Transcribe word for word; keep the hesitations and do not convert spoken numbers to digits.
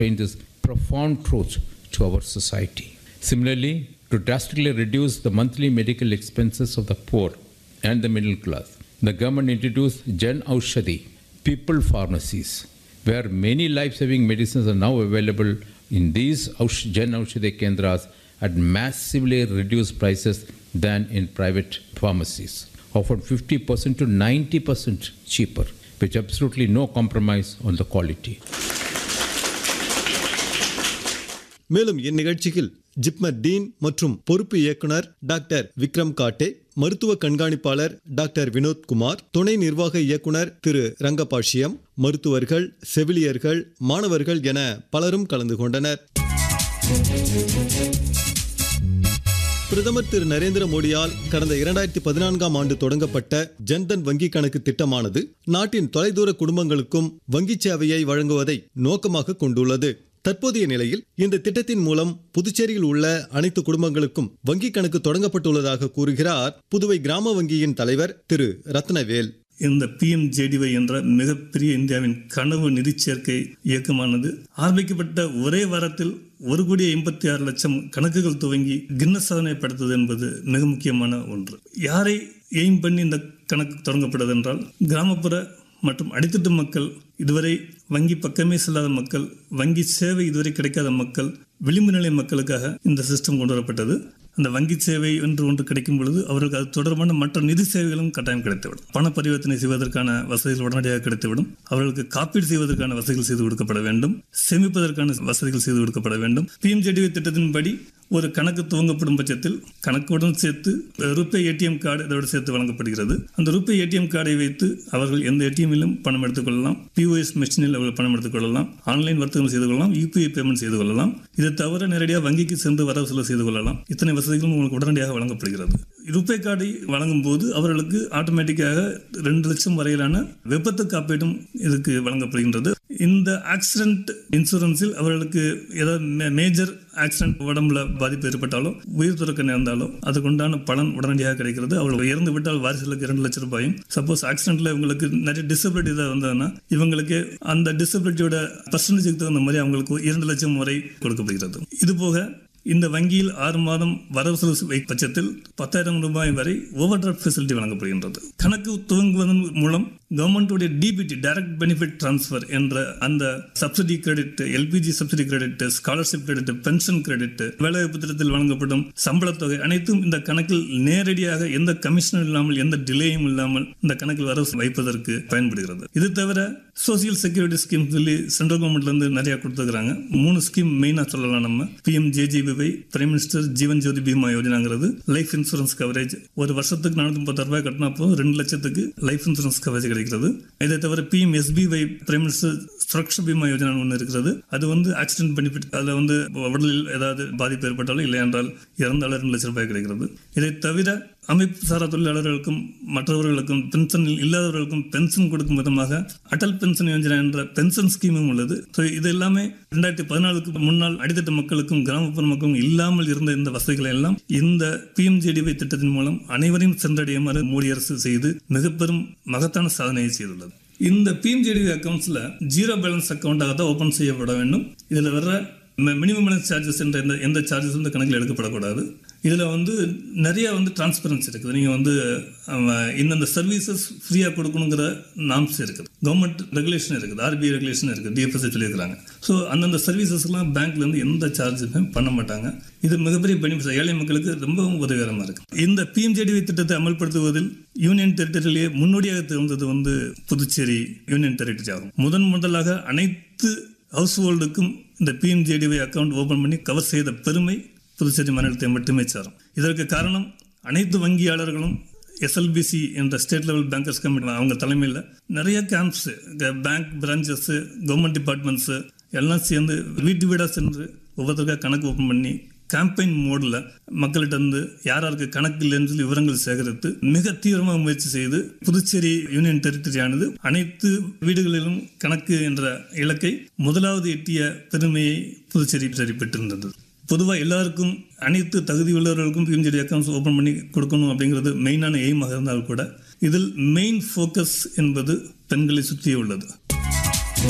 in this profound truth to our society. Similarly, to drastically reduce the monthly medical expenses of the poor and the middle class, the government introduced Jan Aushadhi, people pharmacies, where many life-saving medicines are now available in these Jan Aushadhi Kendras at massively reduced prices than in private pharmacies, often fifty percent to ninety percent cheaper, with absolutely no compromise on the quality. மேலும் இந்நிகழ்ச்சியில் JIPMER dean மற்றும் பொறுப்பு இயக்குனர் doctor Vikram காட்டே, மருத்துவ கண்காணிப்பாளர் doctor Vinod Kumar, துணை நிர்வாக இயக்குனர் திரு ரங்கபாஷ்யம், மருத்துவர்கள், செவிலியர்கள், மாணவர்கள் என பலரும் கலந்து கொண்டனர். பிரதமர் திரு நரேந்திர மோடியால் கடந்த இரண்டாயிரத்தி பதினான்காம் ஆண்டு தொடங்கப்பட்ட ஜன்தன் வங்கி கணக்கு திட்டமானது நாட்டின் தொலைதூர குடும்பங்களுக்கும் வங்கி சேவையை வழங்குவதை நோக்கமாக கொண்டுள்ளது. தற்போதைய நிலையில் இந்த திட்டத்தின் மூலம் புதுச்சேரியில் உள்ள அனைத்து குடும்பங்களுக்கும் வங்கி கணக்கு தொடங்கப்பட்டுள்ளதாக கூறுகிறார் புதுவை கிராம வங்கியின் தலைவர் திரு ரத்னவேல். இந்த B M J D Y என்ற மிகப்பெரிய இந்தியாவின் கனவு நிதி சேர்க்கை இயக்கமானது ஆரம்பிக்கப்பட்ட ஒரே வாரத்தில் ஒரு கோடி எண்பத்தி ஆறு லட்சம் கணக்குகள் துவங்கி கின்னஸ் சாதனை படைத்தது என்பது மிக முக்கியமான ஒன்று. யாரை எய்ம் பண்ணி இந்த கணக்கு தொடங்கப்பட்டது என்றால், கிராமப்புற மற்றும் அடித்தட்டு மக்கள், இதுவரை வங்கி பக்கமே செல்லாத மக்கள், வங்கி சேவை இதுவரை கிடைக்காத மக்கள், விளிம்பு நிலை மக்களுக்காக இந்த சிஸ்டம் கொண்டு வரப்பட்டது. அந்த வங்கி சேவை என்று ஒன்று கிடைக்கும் பொழுது அவர்களுக்கு அது தொடர்பான மற்ற நிதி சேவைகளும் கட்டாயம் கிடைத்துவிடும். பண பரிவர்த்தனை செய்வதற்கான வசதிகள் உடனடியாக கிடைத்துவிடும். அவர்களுக்கு காப்பீடு செய்வதற்கான வசதிகள் செய்து கொடுக்கப்பட வேண்டும். சேமிப்பதற்கான வசதிகள் செய்து கொடுக்கப்பட வேண்டும். B M J D Y திட்டத்தின்படி ஒரு கணக்கு துவங்கப்படும் பட்சத்தில் கணக்குடன் சேர்த்து ரூபே ஏடிஎம் கார்டு இதோடு சேர்த்து வழங்கப்படுகிறது. அந்த ரூபே ஏடிஎம் கார்டை வைத்து அவர்கள் எந்த ஏடிஎம்மிலும் பணம் எடுத்துக்கொள்ளலாம், பிஓஎஸ் மெஷினில் அவர்கள் பணம் எடுத்துக்கொள்ளலாம், ஆன்லைன் வர்த்தகம் செய்து கொள்ளலாம், யூபிஐ பேமெண்ட் செய்து கொள்ளலாம். இதை தவிர நேரடியாக வங்கிக்கு சென்று வரவு செலவு செய்து கொள்ளலாம். இத்தனை வசதிகளும் உங்களுக்கு உடனடியாக வழங்கப்படுகிறது. ரூபே கார்டை வழங்கும் போது அவர்களுக்கு ஆட்டோமேட்டிக்காக ரெண்டு லட்சம் வரையிலான விபத்து காப்பீடும் இதுக்கு வழங்கப்படுகின்றது. இந்த ஆக்சிடென்ட் இன்சூரன்ஸில் அவர்களுக்கு ஏதாவது மேஜர் ஆக்சிடென்ட் உடம்புல பாதிப்பு ஏற்பட்டாலோ உயிர் துறக்க நேர்ந்தாலோ அதுக்குண்டான பலன் உடனடியாக கிடைக்கிறது. அவர்கள் இறந்து விட்டால் வாரிசுகளுக்கு இரண்டு லட்சம் ரூபாயும், சப்போஸ் ஆக்சிடென்ட்ல இவங்களுக்கு நிறைய டிசபிலிட்டி தான் வந்ததுன்னா இவங்களுக்கு அந்த டிசபிலிட்டியோட பர்சன்டேஜுக்கு தகுந்த மாதிரி அவங்களுக்கு இரண்டு லட்சம் வரை கொடுக்கப்படுகிறது. இது போக இந்த வங்கியில் ஆறு மாதம் வரவு செலவு பட்சத்தில் பத்தாயிரம் ரூபாய் வரை ஓவர் டிராஃப்ட் ஃபெசிலிட்டி வழங்கப்படுகின்றது. கணக்கு துவங்குவதன் மூலம் கவர்மெண்ட்டுடைய டிபிடி டைரக்ட் பெனிஃபிட் டிரான்ஸ்ஃபர் என்ற அந்த subsidy credit, LPG subsidy credit, scholarship credit, pension credit, வேலைவாய்ப்பு திட்டத்தில் வழங்கப்படும் சம்பள தொகை அனைத்தும் இந்த கணக்கில் நேரடியாக எந்த கமிஷனும் இல்லாமல் எந்த டிலேயும் இல்லாமல் இந்த கணக்கில் வரவு வைப்பதற்கு பயன்படுகிறது. இது தவிர சோசியல் செக்யூரிட்டி ஸ்கீம் சொல்லி சென்ட்ரல் கவர்மெண்ட்ல இருந்து நிறைய கொடுத்துருக்காங்க. மூணு ஸ்கீம் மெயினா சொல்லலாம். நம்ம B M J J P, prime minister Jeevan Jyoti Bima யோஜனாங்கிறது life insurance coverage. ஒரு வருஷத்துக்கு நானூத்தி முப்பத்தாறு ரூபாய் கட்டினா போதும் ரெண்டு லட்சத்துக்கு லைஃப் இன்சூரன்ஸ் கவரேஜ் கிடைக்கிறது. இதை தவிர B M S B Y, prime minister Suraksha Bima Yojana ஒன்று இருக்கிறது. அது வந்து ஆக்சிடென்ட் பெனிஃபிட், அதில் வந்து உடலில் ஏதாவது பாதிப்பு ஏற்பட்டாலும் இல்லை என்றால் இறந்தாலும் ரெண்டு லட்சம் ரூபாய் கிடைக்கிறது. இதை தவிர அமைப்பு சாரா தொழிலாளர்களுக்கும் மற்றவர்களுக்கும் பென்ஷன் இல்லாதவர்களுக்கும் பென்ஷன் கொடுக்கும் விதமாக அடல் பென்ஷன் யோஜனா என்ற பென்ஷன் ஸ்கீமும் உள்ளது. இது எல்லாமே இரண்டாயிரத்தி பதினாலுக்கு முன்னால் அடித்தட்டு மக்களுக்கும் கிராமப்புற மக்களும் இல்லாமல் இருந்த இந்த வசதிகளை எல்லாம் இந்த B M J D Y திட்டத்தின் மூலம் அனைவரையும் சென்றடையுமாறு மோடி அரசு செய்து மிக பெரும் மகத்தான சாதனையை செய்துள்ளது. இந்த B M J D Y அக்கௌண்ட்ஸ்ல zero balance அக்கௌண்டாக தான் ஓபன் செய்யப்பட வேண்டும். இதுல வர்ற மினிமம் பேலன்ஸ் சார்ஜஸ் என்ற எந்த சார்ஜஸ் வந்து கணக்கில் எடுக்கப்படக்கூடாது. இதில் வந்து நிறைய வந்து டிரான்ஸ்பரன்சி இருக்குது. நீங்கள் வந்து இந்தந்த சர்வீசஸ் ஃப்ரீயாக கொடுக்கணுங்கிற நாம்ஸ் இருக்குது, கவர்மெண்ட் ரெகுலேஷன் இருக்குது, ஆர்பிஐ ரெகுலேஷன் இருக்குது, டிஎஃப்எஸ் சொல்லியிருக்கிறாங்க. ஸோ அந்தந்த சர்வீசஸ்லாம் பேங்க்லேருந்து எந்த சார்ஜுமே பண்ண மாட்டாங்க. இது மிகப்பெரிய பெனிஃபிட்ஸ், ஏழை மக்களுக்கு ரொம்பவும் உதவிகரமாக இருக்குது. இந்த B M J D Y திட்டத்தை அமல்படுத்துவதில் யூனியன் டெரிட்டரியிலேயே முன்னோடியாக திகழ்ந்தது வந்து புதுச்சேரி யூனியன் டெரிட்டரி ஆகும். முதன் முதலாக அனைத்து ஹவுஸ் ஹோல்டுக்கும் இந்த B M J D Y account open பண்ணி கவர் செய்த பெருமை புதுச்சேரி மாநிலத்தை மட்டுமே சாரும். இதற்கு காரணம் அனைத்து வங்கியாளர்களும் எஸ் எல் பி சி என்ற ஸ்டேட் லெவல் பேங்கர்ஸ் கமிட்டி அவங்க தலைமையில் நிறைய camps, bank branches, government departments எல்லாம் சேர்ந்து வீட்டு வீடாக சென்று ஒவ்வொருத்தருக்காக கணக்கு ஓப்பன் பண்ணி கேம்பெயின் மோடில் மக்கள்கிட்ட இருந்து யார் யாருக்கு கணக்கு இல்லைன்னு சொல்லி விவரங்கள் சேகரித்து மிக தீவிரமாக முயற்சி செய்து புதுச்சேரி யூனியன் டெரிட்டரியானது அனைத்து வீடுகளிலும் கணக்கு என்ற இலக்கை முதலாவது எட்டிய பெருமையை புதுச்சேரி சரி பெற்றிருந்தது. பொதுவாக எல்லாருக்கும் அனைத்து தகுதியுள்ளவர்களுக்கும் B M J D accounts open பண்ணி கொடுக்கணும் அப்படிங்கிறது மெயினான எய்மாக இருந்தால் கூட இதில் மெயின் ஃபோக்கஸ் என்பது பெண்களை சுற்றியே உள்ளது.